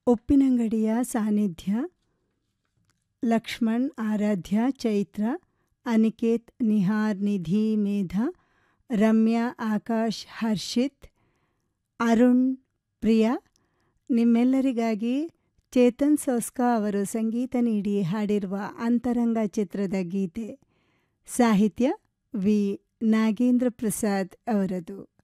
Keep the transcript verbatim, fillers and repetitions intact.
ಉಪ್ಪಿನಂಗಡಿಯ ಸಾನ್ನಿಧ್ಯ, ಲಕ್ಷ್ಮಣ್, ಆರಾಧ್ಯ, ಚೈತ್ರ, ಅನಿಕೇತ್, ನಿಹಾರ್, ನಿಧಿ, ಮೇಧ, ರಮ್ಯಾ, ಆಕಾಶ್, ಹರ್ಷಿತ್, ಅರುಣ್, ಪ್ರಿಯಾ ನಿಮ್ಮೆಲ್ಲರಿಗಾಗಿ ಚೇತನ್ ಸೋಸ್ಕಾ ಅವರು ಸಂಗೀತ ನೀಡಿ ಹಾಡಿರುವ ಅಂತರಂಗ ಚಿತ್ರದ ಗೀತೆ. ಸಾಹಿತ್ಯ ವಿ ನಾಗೇಂದ್ರ ಪ್ರಸಾದ್ ಅವರದು.